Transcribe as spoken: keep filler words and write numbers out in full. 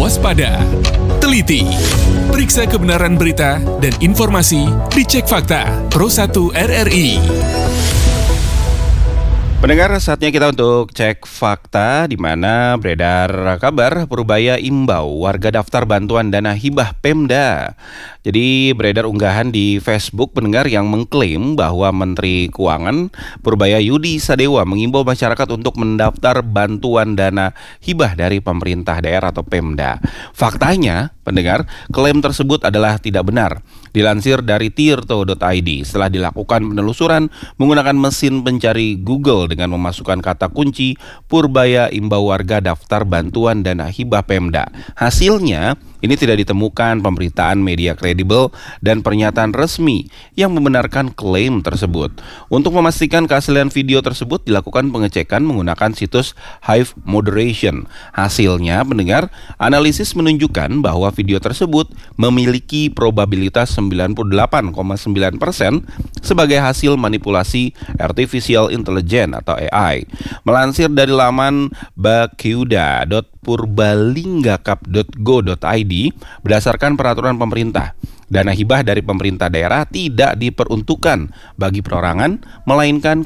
waspada, teliti, periksa kebenaran berita dan informasi dicek fakta Pro satu R R I. Pendengar, saatnya kita untuk cek fakta, di mana beredar kabar Purbaya imbau warga daftar bantuan dana hibah Pemda. Jadi beredar unggahan di Facebook pendengar yang mengklaim bahwa Menteri Keuangan Purbaya Yudi Sadewa mengimbau masyarakat untuk mendaftar bantuan dana hibah dari pemerintah daerah atau Pemda. Faktanya, pendengar, klaim tersebut adalah tidak benar. Dilansir dari tirto dot i d, setelah dilakukan penelusuran menggunakan mesin pencari Google dengan memasukkan kata kunci Purbaya imbau warga daftar bantuan dana hibah Pemda. Hasilnya, ini tidak ditemukan pemberitaan media kredibel dan pernyataan resmi yang membenarkan klaim tersebut. Untuk memastikan keaslian video tersebut, dilakukan pengecekan menggunakan situs Hive Moderation. Hasilnya, pendengar, analisis menunjukkan bahwa video tersebut memiliki probabilitas sembilan puluh delapan koma sembilan persen sebagai hasil manipulasi artificial intelligence atau A I. Melansir dari laman bakiuda dot purbalinggakap dot go dot i d, berdasarkan peraturan pemerintah, dana hibah dari pemerintah daerah tidak diperuntukkan bagi perorangan, melainkan